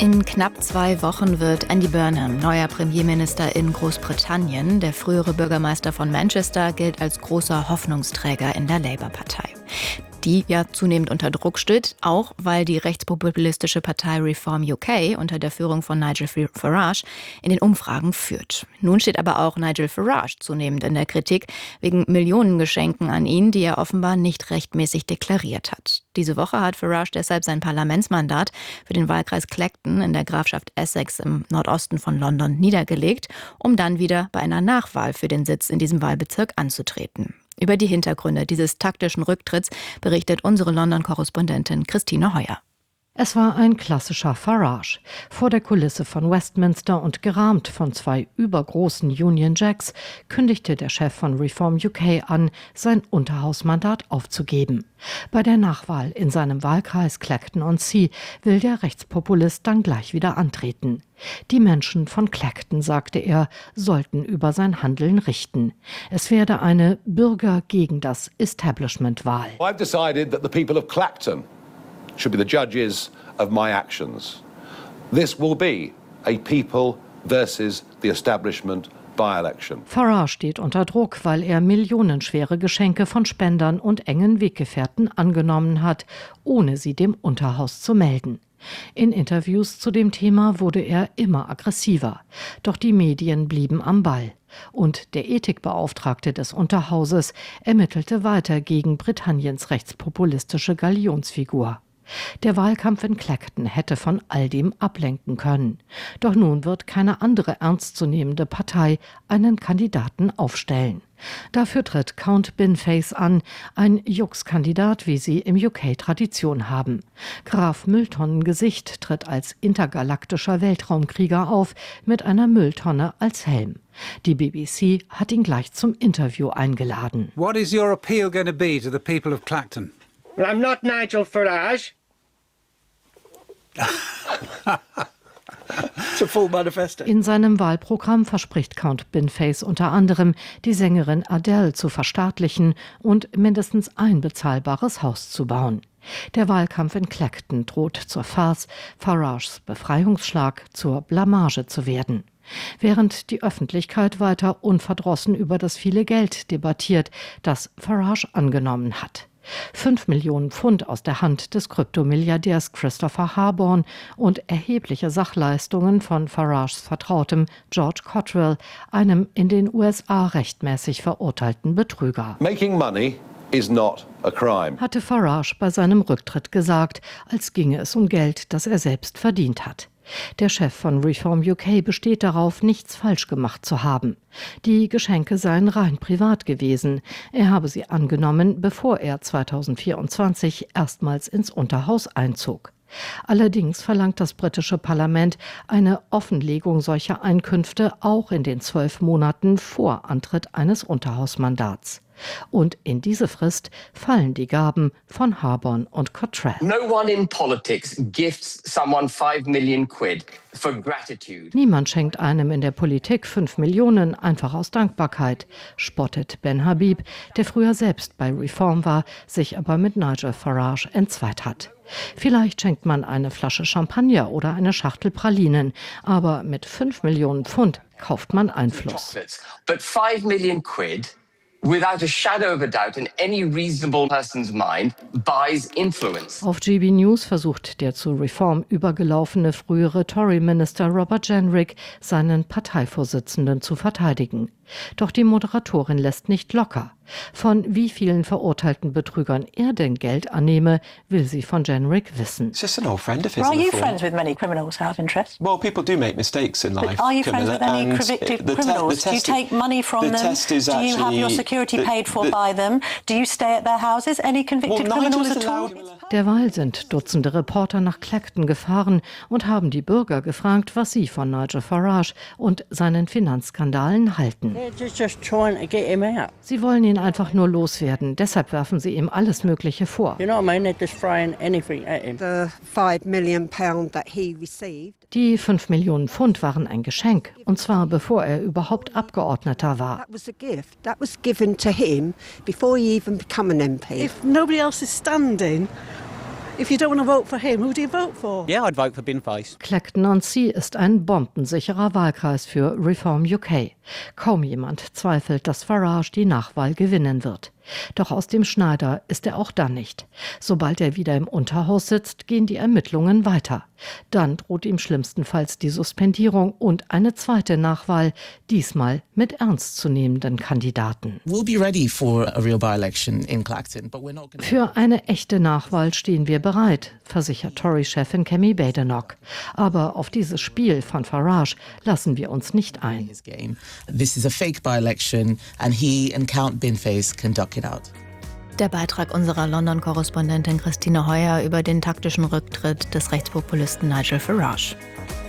In knapp 2 Wochen wird Andy Burnham neuer Premierminister in Großbritannien. Der frühere Bürgermeister von Manchester gilt als großer Hoffnungsträger in der Labour-Partei, die ja zunehmend unter Druck steht, auch weil die rechtspopulistische Partei Reform UK unter der Führung von Nigel Farage in den Umfragen führt. Nun steht aber auch Nigel Farage zunehmend in der Kritik wegen Millionengeschenken an ihn, die er offenbar nicht rechtmäßig deklariert hat. Diese Woche hat Farage deshalb sein Parlamentsmandat für den Wahlkreis Clacton in der Grafschaft Essex im Nordosten von London niedergelegt, um dann wieder bei einer Nachwahl für den Sitz in diesem Wahlbezirk anzutreten. Über die Hintergründe dieses taktischen Rücktritts berichtet unsere London-Korrespondentin Christine Heuer. Es war ein klassischer Farage. Vor der Kulisse von Westminster und gerahmt von 2 übergroßen Union Jacks kündigte der Chef von Reform UK an, sein Unterhausmandat aufzugeben. Bei der Nachwahl in seinem Wahlkreis Clacton-on-Sea will der Rechtspopulist dann gleich wieder antreten. Die Menschen von Clacton, sagte er, sollten über sein Handeln richten. Es werde eine Bürger gegen das Establishment-Wahl. I've decided that the people of Clacton should be the judges of my actions. This will be a people versus the establishment by-election. Farage steht unter Druck, weil er millionenschwere Geschenke von Spendern und engen Weggefährten angenommen hat, ohne sie dem Unterhaus zu melden. In Interviews zu dem Thema wurde er immer aggressiver. Doch die Medien blieben am Ball. Und der Ethikbeauftragte des Unterhauses ermittelte weiter gegen Britanniens rechtspopulistische Galionsfigur. Der Wahlkampf in Clacton hätte von all dem ablenken können. Doch nun wird keine andere ernstzunehmende Partei einen Kandidaten aufstellen. Dafür tritt Count Binface an, ein Jux-Kandidat, wie sie im UK Tradition haben. Graf Mülltonnengesicht tritt als intergalaktischer Weltraumkrieger auf, mit einer Mülltonne als Helm. Die BBC hat ihn gleich zum Interview eingeladen. What is your appeal going to be to the people of Clacton? Well, I'm not Nigel Farage. In seinem Wahlprogramm verspricht Count Binface unter anderem, die Sängerin Adele zu verstaatlichen und mindestens ein bezahlbares Haus zu bauen. Der Wahlkampf in Clacton droht zur Farce, Farages Befreiungsschlag zur Blamage zu werden. Während die Öffentlichkeit weiter unverdrossen über das viele Geld debattiert, das Farage angenommen hat. 5 Millionen Pfund aus der Hand des Kryptomilliardärs Christopher Harborn und erhebliche Sachleistungen von Farages Vertrautem George Cottrell, einem in den USA rechtmäßig verurteilten Betrüger. Making money is not a crime, hatte Farage bei seinem Rücktritt gesagt, als ginge es um Geld, das er selbst verdient hat. Der Chef von Reform UK besteht darauf, nichts falsch gemacht zu haben. Die Geschenke seien rein privat gewesen. Er habe sie angenommen, bevor er 2024 erstmals ins Unterhaus einzog. Allerdings verlangt das britische Parlament eine Offenlegung solcher Einkünfte auch in den 12 Monaten vor Antritt eines Unterhausmandats. Und in diese Frist fallen die Gaben von Harborn und Cottrell. No one in politics gifts someone 5 million quid for gratitude. Niemand schenkt einem in der Politik 5 Millionen einfach aus Dankbarkeit, spottet Ben Habib, der früher selbst bei Reform war, sich aber mit Nigel Farage entzweit hat. Vielleicht schenkt man eine Flasche Champagner oder eine Schachtel Pralinen, aber mit 5 Millionen Pfund kauft man Einfluss. But 5 million quid, without a shadow of a doubt in any reasonable person's mind, buys influence. Auf GB News versucht der zu Reform übergelaufene frühere Tory-Minister Robert Jenrick, seinen Parteivorsitzenden zu verteidigen. Doch die Moderatorin lässt nicht locker. Von wie vielen verurteilten Betrügern er denn Geld annehme, will sie von Jenrick wissen. It's just an old friend of his. Are you friends with many criminals out of interest? Well, people do make mistakes in life. But are you friends with any convicted criminals? Do you take money from them? Do you have your security paid for by them? Do you stay at their houses? Any convicted criminals at all? Derweil sind Dutzende Reporter nach Clacton gefahren und haben die Bürger gefragt, was sie von Nigel Farage und seinen Finanzskandalen halten. Sie wollen ihn einfach nur loswerden, deshalb werfen sie ihm alles Mögliche vor. Die 5 Millionen Pfund waren ein Geschenk, und zwar bevor er überhaupt Abgeordneter war. If you don't want to vote for him, who do you vote for? Yeah, I'd vote for Bin-Face. Clacton-on-Sea ist ein bombensicherer Wahlkreis für Reform UK. Kaum jemand zweifelt, dass Farage die Nachwahl gewinnen wird. Doch aus dem Schneider ist er auch dann nicht. Sobald er wieder im Unterhaus sitzt, gehen die Ermittlungen weiter. Dann droht ihm schlimmstenfalls die Suspendierung und eine zweite Nachwahl, diesmal mit ernstzunehmenden Kandidaten. Für eine echte Nachwahl stehen wir bereit, versichert Tory-Chefin Kemi Badenoch. Aber auf dieses Spiel von Farage lassen wir uns nicht ein. This is a fake by-election and he and Count Bin-Face can duck it out. Der Beitrag unserer London-Korrespondentin Christine Heuer über den taktischen Rücktritt des Rechtspopulisten Nigel Farage.